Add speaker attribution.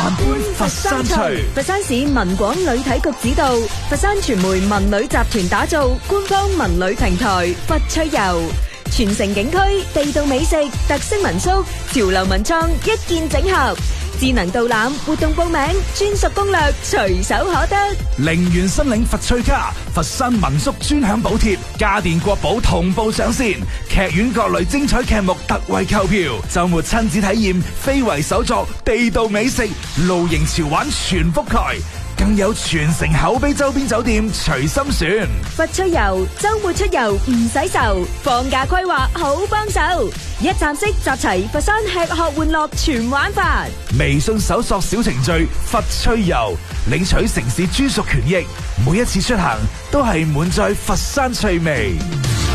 Speaker 1: 萬般佛山趣，
Speaker 2: 佛山市文廣旅體局指導，佛山傳媒文旅集團打造官方文旅平台佛趣遊，全城景區、地道美食、特色民宿、潮流文創一鍵整合，智能導覽、活動報名、專屬攻略隨手可得。
Speaker 1: 零元申領佛趣卡，佛山民宿專享補貼，家電國寶同步上線，劇院各類精彩劇目特惠購票，周末親子體驗非遺手作、地道美食、露營潮玩全覆蓋，更有全城口碑周邊酒店隨心選。
Speaker 2: 佛趣遊，周末出遊唔使愁，放假規劃好幫手，一站式集齊佛山吃喝玩樂全玩法。
Speaker 1: 微信搜索小程序佛趣遊，領取城市專屬權益，每一次出行都係滿載佛山趣味。